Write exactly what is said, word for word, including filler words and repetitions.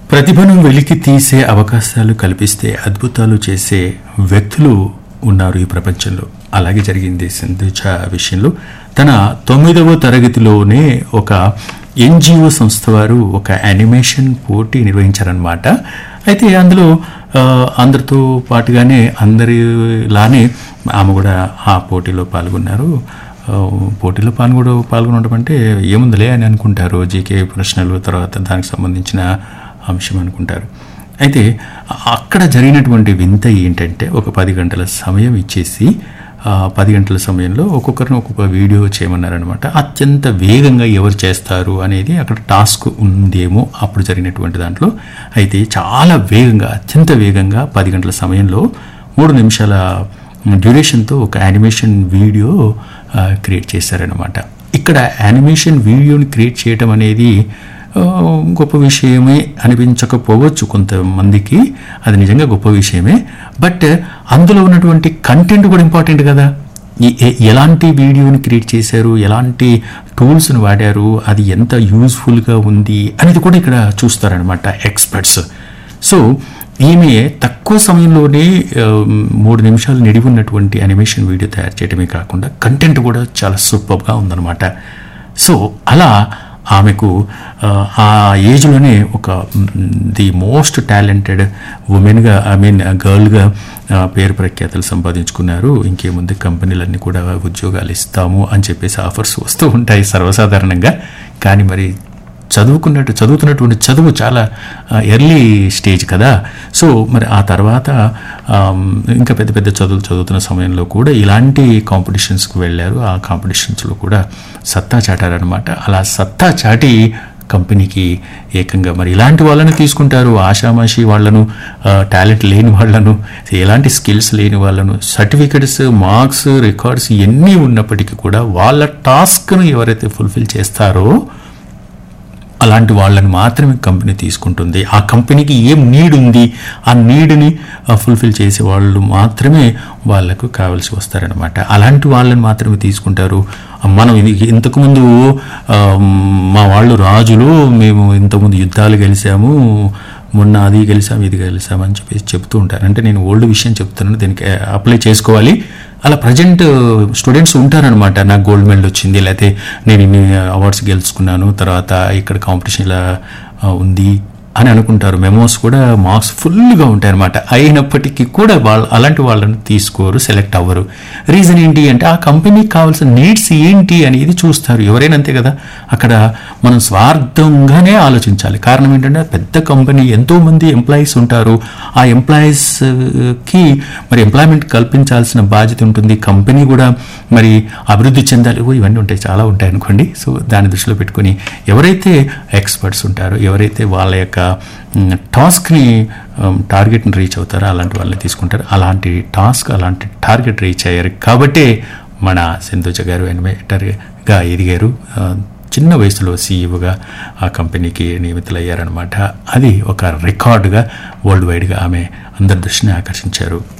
ప్రతిభను వెలికి తీసే అవకాశాలు కల్పిస్తే అద్భుతాలు చేసే వ్యక్తులు ఉన్నారు ఈ ప్రపంచంలో. అలాగే జరిగింది సింధుజ విషయంలో. తన తొమ్మిదవ తరగతిలోనే ఒక ఎన్జిఓ సంస్థ వారు ఒక యానిమేషన్ పోటీ నిర్వహించారనమాట. అయితే అందులో అందరితో పాటుగానే అందరిలానే ఆమె కూడా ఆ పోటీలో పాల్గొన్నారు. పోటీలో పాల్గొన పాల్గొనడం అంటే ఏముందిలే అని అనుకుంటారు, జీకే ప్రశ్నలు తర్వాత దానికి సంబంధించిన అంశం అనుకుంటారు. అయితే అక్కడ జరిగినటువంటి వింత ఏంటంటే ఒక పది గంటల సమయం ఇచ్చేసి పది గంటల సమయంలో ఒక్కొక్కరిని ఒక్కొక్క వీడియో చేయమన్నారనమాట. అత్యంత వేగంగా ఎవరు చేస్తారు అనేది అక్కడ టాస్క్ ఉందేమో అప్పుడు జరిగినటువంటి దాంట్లో. అయితే చాలా వేగంగా అత్యంత వేగంగా పది గంటల సమయంలో మూడు నిమిషాల డ్యూరేషన్తో ఒక యానిమేషన్ వీడియో క్రియేట్ చేశారనమాట. ఇక్కడ యానిమేషన్ వీడియోని క్రియేట్ చేయడం అనేది గొప్ప విషయమే అనిపించకపోవచ్చు కొంతమందికి, అది నిజంగా గొప్ప విషయమే. బట్ అందులో ఉన్నటువంటి కంటెంట్ కూడా ఇంపార్టెంట్ కదా. ఎలాంటి వీడియోని క్రియేట్ చేశారు, ఎలాంటి టూల్స్ని వాడారు, అది ఎంత యూజ్ఫుల్గా ఉంది అనేది కూడా ఇక్కడ చూస్తారనమాట ఎక్స్పర్ట్స్. సో ఈమె తక్కువ సమయంలోనే మూడు నిమిషాలు నిడివి ఉన్నటువంటి యానిమేషన్ వీడియో తయారు చేయడమే కాకుండా కంటెంట్ కూడా చాలా సూపర్గా ఉందన్నమాట. సో అలా ఆమెకు ఆ ఏజ్లోనే ఒక the most talented ఉమెన్గా I mean గర్ల్గా పేరు ప్రఖ్యాతలు సంపాదించుకున్నారు. ఇంకేముంది, కంపెనీలన్నీ కూడా ఉద్యోగాలు ఇస్తాము అని చెప్పేసి ఆఫర్స్ వస్తూ ఉంటాయి సర్వసాధారణంగా. కానీ మరి చదువుకున్నట్టు చదువుతున్నటువంటి చదువు చాలా ఎర్లీ స్టేజ్ కదా. సో మరి ఆ తర్వాత ఇంకా పెద్ద పెద్ద చదువులు చదువుతున్న సమయంలో కూడా ఇలాంటి కాంపిటీషన్స్కి వెళ్ళారు. ఆ కాంపిటీషన్స్లో కూడా సత్తా చాటారనమాట. అలా సత్తా చాటి కంపెనీకి ఏకంగా మరి ఇలాంటి వాళ్ళని తీసుకుంటారు, ఆషామాషి వాళ్ళను, టాలెంట్ లేని వాళ్ళను, ఎలాంటి స్కిల్స్ లేని వాళ్ళను, సర్టిఫికెట్స్, మార్క్స్, రికార్డ్స్ ఎన్ని ఉన్నప్పటికీ కూడా వాళ్ళ టాస్క్ను ఎవరైతే ఫుల్ఫిల్ చేస్తారో అలాంటి వాళ్ళని మాత్రమే కంపెనీ తీసుకుంటుంది. ఆ కంపెనీకి ఏం నీడ్ ఉంది, ఆ నీడ్ని ఫుల్ఫిల్ చేసే వాళ్ళు మాత్రమే వాళ్ళకు కావాల్సి వస్తారనమాట. అలాంటి వాళ్ళని మాత్రమే తీసుకుంటారు. మనం ఇంతకుముందు మా వాళ్ళు రాజులు, మేము ఇంతకుముందు యుద్ధాలు గెలిచాము, మొన్న అది గెలిచాము ఇది గెలిచాము అని చెప్పేసి చెప్తూ ఉంటారు. అంటే నేను ఓల్డ్ విషయం చెప్తున్నాను, దీనికి అప్లై చేసుకోవాలి. అలా ప్రజెంట్ స్టూడెంట్స్ ఉంటారనమాట. నాకు గోల్డ్ మెడల్ వచ్చింది, లేకపోతే నేను ఇన్ని అవార్డ్స్ గెలుచుకున్నాను, తర్వాత ఇక్కడ కాంపిటీషన్ ఇలా ఉంది అని అనుకుంటారు. మెమోస్ కూడా మార్క్స్ ఫుల్గా ఉంటాయి అనమాట. అయినప్పటికీ కూడా వాళ్ళు అలాంటి వాళ్ళని తీసుకోరు, సెలెక్ట్ అవ్వరు. రీజన్ ఏంటి అంటే ఆ కంపెనీకి కావాల్సిన నీడ్స్ ఏంటి అనేది చూస్తారు. ఎవరైనా అంతే కదా. అక్కడ మనం స్వార్థంగానే ఆలోచించాలి. కారణం ఏంటంటే పెద్ద కంపెనీ, ఎంతోమంది ఎంప్లాయీస్ ఉంటారు. ఆ ఎంప్లాయీస్కి మరి ఎంప్లాయ్మెంట్ కల్పించాల్సిన బాధ్యత ఉంటుంది. కంపెనీ కూడా మరి అభివృద్ధి చెందాలి, ఇవన్నీ ఉంటాయి, చాలా ఉంటాయి అనుకోండి. సో దాన్ని దృష్టిలో పెట్టుకుని ఎవరైతే ఎక్స్పర్ట్స్ ఉంటారో, ఎవరైతే వాళ్ళ యొక్క టాస్క్ని టార్గెట్ని రీచ్ అవుతారో అలాంటి వాళ్ళని తీసుకుంటారు. అలాంటి టాస్క్ అలాంటి టార్గెట్ రీచ్ అయ్యారు కాబట్టే మన సింధుజ గారు యానిమేటర్గా ఎదిగారు. చిన్న వయసులో సీఈఓగా ఆ కంపెనీకి నియమితులయ్యారనమాట. అది ఒక రికార్డుగా వరల్డ్ వైడ్గా ఆమె అందరి దృష్టిని ఆకర్షించారు.